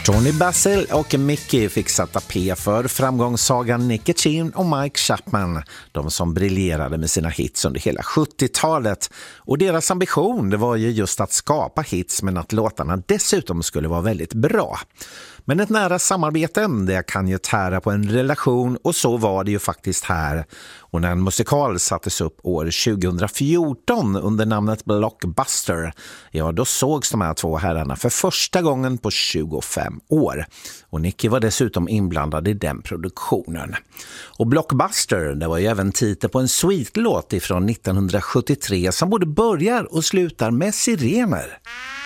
Tony Basil och Mickey fick sätta P för framgångssagan Nicky Chinn och Mike Chapman, de som briljerade med sina hits under hela 70-talet. Och deras ambition, det var ju just att skapa hits, men att låtarna dessutom skulle vara väldigt bra. Men ett nära samarbete, det kan ju tära på en relation, och så var det ju faktiskt här. Och när en musikal sattes upp år 2014 under namnet Blockbuster, ja då sågs de här två herrarna för första gången på 25 år. Och Nicky var dessutom inblandad i den produktionen. Och Blockbuster, det var ju även titel på en sweet-låt ifrån 1973 som både börjar och slutar med sirener.